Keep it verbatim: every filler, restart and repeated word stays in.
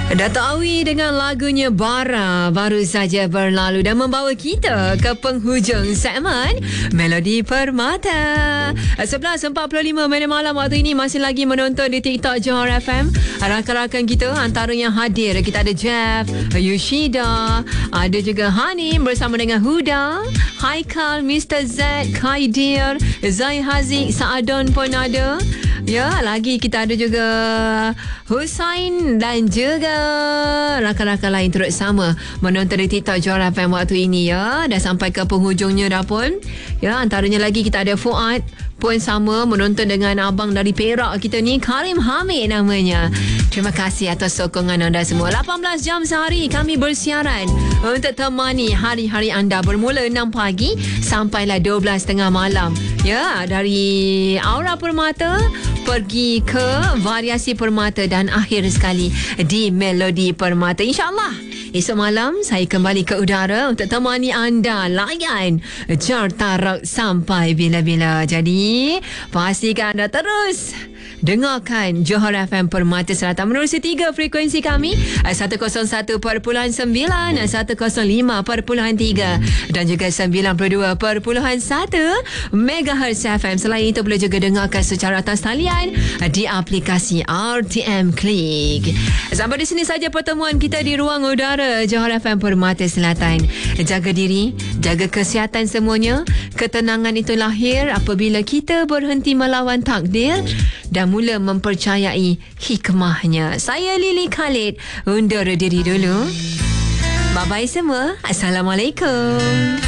Dato' Awi dengan lagunya Bara baru saja berlalu dan membawa kita ke penghujung segmen Melodi Permata. sebelas empat puluh lima minit malam waktu ini masih lagi menonton di TikTok Johor F M. Rakan-rakan kita antaranya hadir. Kita ada Jeff, Yushida, ada juga Hanim bersama dengan Huda, Haikal, Mister Z, Khaidir, Zai Haziq, Saadon pun ada. Ya, lagi kita ada juga Husain dan juga rakan-rakan lain turut sama menonton di TikTok Johor F M waktu ini ya. Dah sampai ke penghujungnya dah pun. Ya, antaranya lagi kita ada Fuad pun sama menonton dengan abang dari Perak kita ni, Karim Hamid namanya. Terima kasih atas sokongan anda semua. lapan belas jam sehari kami bersiaran untuk temani hari-hari anda bermula enam pagi sampailah dua belas tiga puluh malam. Ya, dari Aura Permata pergi ke Variasi Permata dan akhir sekali di Melodi Permata. InsyaAllah esok malam saya kembali ke udara untuk temani anda layan Carta Rock sampai bila-bila. Jadi pastikan anda terus dengarkan Johor F M Permata Selatan menerusi tiga frekuensi kami, seratus satu perpuluhan sembilan, seratus lima perpuluhan tiga dan juga sembilan puluh dua perpuluhan satu megahertz F M. Selain itu boleh juga dengarkan secara atas talian di aplikasi R T M Click. Sampai di sini saja pertemuan kita di ruang udara Johor F M Permata Selatan. Jaga diri, jaga kesihatan semuanya. Ketenangan itu lahir apabila kita berhenti melawan takdir dan mula mempercayai hikmahnya. Saya Lily Khalid undur diri dulu. Bye-bye semua. Assalamualaikum.